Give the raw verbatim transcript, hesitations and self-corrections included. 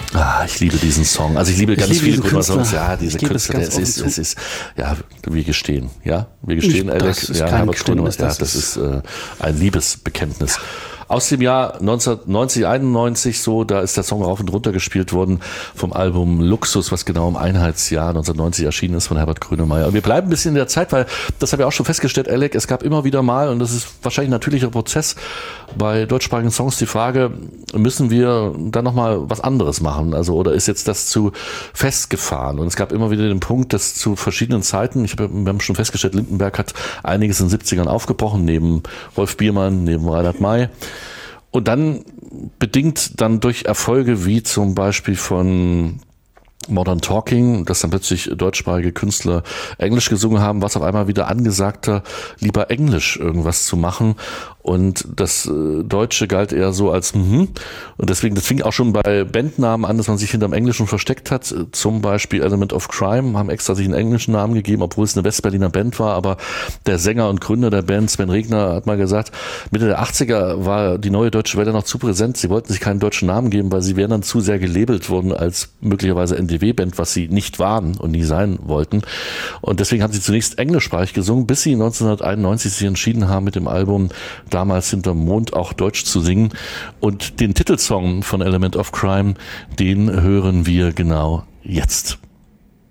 Ah, ich liebe diesen Song. Also ich liebe Ich ganz liebe viele diesen Gröner Songs. Künstler. Ja, diese Ich gebe es Künstler, ganz es ist, offen es ist, ja, wir gestehen, ja, wir gestehen, Ich- Alec, das ist ja, kein Herbert Geständnis, Grönemeyer, ja, das das ist- ist äh, ein Liebesbekenntnis. Aus dem Jahr neunzehnhundertneunzig, einundneunzig, so, da ist der Song rauf und runter gespielt worden vom Album Luxus, was genau im Einheitsjahr neunzehnhundertneunzig erschienen ist von Herbert Grönemeyer. Und wir bleiben ein bisschen in der Zeit, weil, das habe ich auch schon festgestellt, Alec, es gab immer wieder mal, und das ist wahrscheinlich ein natürlicher Prozess, bei deutschsprachigen Songs die Frage, müssen wir dann nochmal was anderes machen? Also, oder ist jetzt das zu festgefahren? Und es gab immer wieder den Punkt, dass zu verschiedenen Zeiten, ich habe, wir haben schon festgestellt, Lindenberg hat einiges in den siebzigern aufgebrochen, neben Wolf Biermann, neben Reinhard May. Und dann bedingt dann durch Erfolge wie zum Beispiel von Modern Talking, dass dann plötzlich deutschsprachige Künstler Englisch gesungen haben, was auf einmal wieder angesagter, lieber Englisch irgendwas zu machen. Und das äh, Deutsche galt eher so als mhm. Und deswegen, das fing auch schon bei Bandnamen an, dass man sich hinterm Englischen versteckt hat. Zum Beispiel Element of Crime haben extra sich einen englischen Namen gegeben, obwohl es eine Westberliner Band war. Aber der Sänger und Gründer der Band, Sven Regner, hat mal gesagt, Mitte der achtziger war die neue Deutsche Welle noch zu präsent. Sie wollten sich keinen deutschen Namen geben, weil sie wären dann zu sehr gelabelt worden als möglicherweise N D W-Band, was sie nicht waren und nie sein wollten. Und deswegen haben sie zunächst englischsprachig gesungen, bis sie neunzehnhunderteinundneunzig sich entschieden haben, mit dem Album damals Hinterm Mond auch Deutsch zu singen. Und den Titelsong von Element of Crime, den hören wir genau jetzt.